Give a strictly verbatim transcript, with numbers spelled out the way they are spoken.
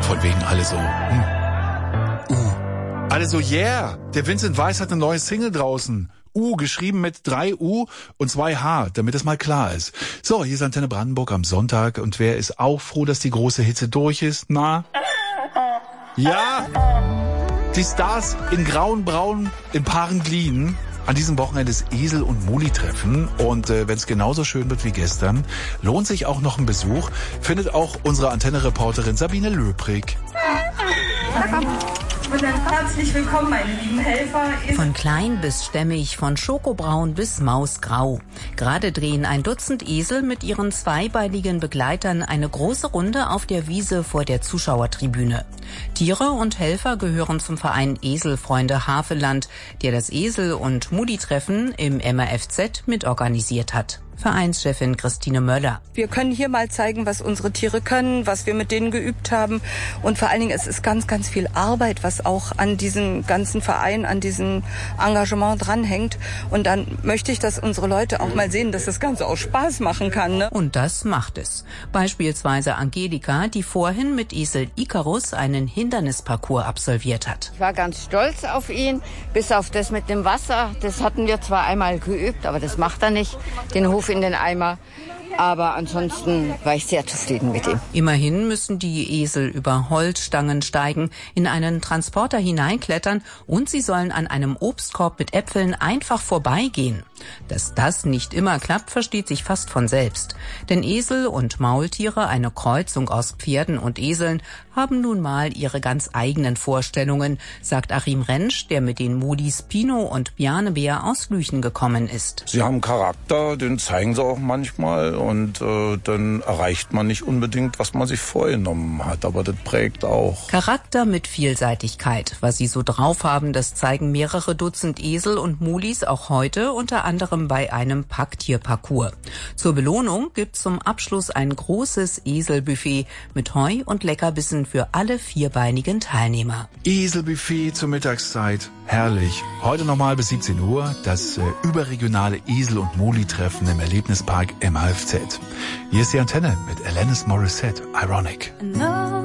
Von wegen alle so, hm, uh. Alle so, yeah, der Vincent Weiss hat eine neue Single draußen. U, geschrieben mit drei U und zwei H, damit es mal klar ist. So, hier ist Antenne Brandenburg am Sonntag und wer ist auch froh, dass die große Hitze durch ist? Na? Ja! Die Stars in grauen Braun in Paaren Glien. An diesem Wochenende ist Esel- und Muli-Treffen und äh, wenn es genauso schön wird wie gestern, lohnt sich auch noch ein Besuch, findet auch unsere Antenne-Reporterin Sabine Löbrig. Und dann herzlich willkommen, meine lieben Helfer. Von klein bis stämmig, von schokobraun bis mausgrau. Gerade drehen ein Dutzend Esel mit ihren zweibeinigen Begleitern eine große Runde auf der Wiese vor der Zuschauertribüne. Tiere und Helfer gehören zum Verein Eselfreunde Havelland, der das Esel- und Muli-Treffen im M A F Z mitorganisiert hat. Vereinschefin Christine Möller. Wir können hier mal zeigen, was unsere Tiere können, was wir mit denen geübt haben. Und vor allen Dingen, es ist ganz, ganz viel Arbeit, was auch an diesem ganzen Verein, an diesem Engagement dranhängt. Und dann möchte ich, dass unsere Leute auch mal sehen, dass das Ganze auch Spaß machen kann. Ne? Und das macht es. Beispielsweise Angelika, die vorhin mit Esel Icarus einen Hindernisparcours absolviert hat. Ich war ganz stolz auf ihn, bis auf das mit dem Wasser. Das hatten wir zwar einmal geübt, aber das macht er nicht. Den Hof in den Eimer. Aber ansonsten war ich sehr zufrieden mit ihm. Immerhin müssen die Esel über Holzstangen steigen, in einen Transporter hineinklettern und sie sollen an einem Obstkorb mit Äpfeln einfach vorbeigehen. Dass das nicht immer klappt, versteht sich fast von selbst. Denn Esel und Maultiere, eine Kreuzung aus Pferden und Eseln, haben nun mal ihre ganz eigenen Vorstellungen, sagt Achim Rentsch, der mit den Mulis Pino und Bjanebär aus Lüchen gekommen ist. Sie haben Charakter, den zeigen sie auch manchmal und äh, dann erreicht man nicht unbedingt, was man sich vorgenommen hat, aber das prägt auch. Charakter mit Vielseitigkeit. Was sie so drauf haben, das zeigen mehrere Dutzend Esel und Mulis auch heute, unter anderem bei einem Packtierparcours. Zur Belohnung gibt's zum Abschluss ein großes Eselbuffet mit Heu und Leckerbissen für alle vierbeinigen Teilnehmer. Eselbuffet zur Mittagszeit. Herrlich. Heute nochmal bis siebzehn Uhr das äh, überregionale Esel- und Muli-Treffen im Erlebnispark M A F Z. Hier ist die Antenne mit Alanis Morissette, Ironic. No.